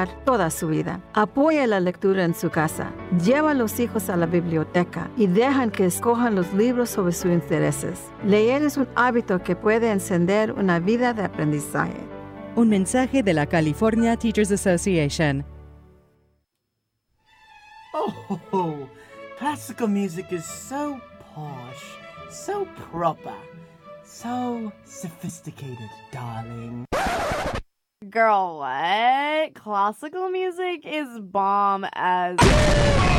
marcar toda su vida. Apoya la lectura en su casa. Lleva a los hijos a la biblioteca y dejan que escojan los libros sobre sus intereses. Leer es un hábito que puede encender una vida de aprendizaje. Un mensaje de la California Teachers Association. Oh, classical music is so posh, so proper, so sophisticated, darling. Girl, what? Classical music is bomb as